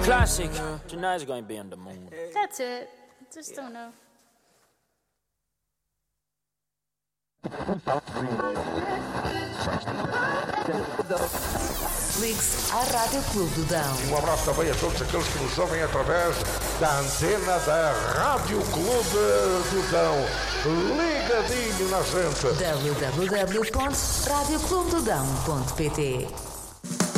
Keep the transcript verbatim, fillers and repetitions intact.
classic. Tonight's going to be on the moon. That's it. Just don't know. Ligue-se à Rádio Clube do Dão. Um abraço também a todos aqueles que nos ouvem através da antena da Rádio Clube do Dão. Ligadinho na gente. w w w ponto rádio clube do dão ponto p t